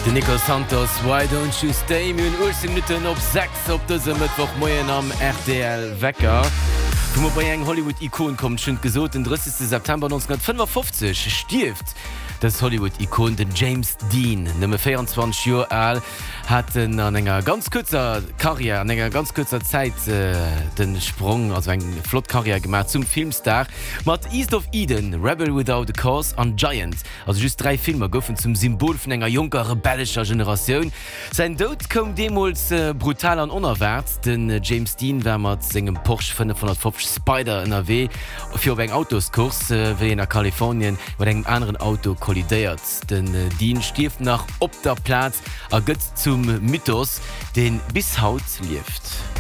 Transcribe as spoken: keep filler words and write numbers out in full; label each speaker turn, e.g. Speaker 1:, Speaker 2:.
Speaker 1: De Nico Santos, why don't you stay? Mün achtzehn Minuten op sechs op dëse Mittwochmoien am R T L Wecker. Wo bei eng Hollywood-Ikon kommt schon gesot den dreißigsten September neunzehnhundertfünfundfünfzig stift das Hollywood-Ikon den James Dean, nëmme vierundzwanzig Jahre alt, hat an enger ganz kurzer Karriere, an enger ganz kurzer Zeit äh, den Sprung, also eng Flotkarriere gemacht zum Filmstar. Mat East of Eden, Rebel Without a Cause an Giant. Also just drei Filme goufen zum Symbol von enger junger rebellischer Generation. Sein Tod kom demals äh, brutal an unerwärts, denn äh, James Dean war mat segem Porsche fünfhundertfünfzig Spider N R W für eng Autoskurs äh, wie in Kalifornien mit engem anderen Auto kollidiert. Den äh, Dean stift nach op der Platz a gëtt zum Mythos, den bis haut lieft.